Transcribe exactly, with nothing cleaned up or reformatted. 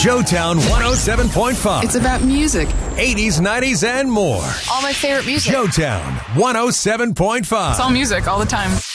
Joetown one oh seven point five. It's about music. eighties, nineties, and more. All my favorite music. Joetown one oh seven point five. It's all music all the time.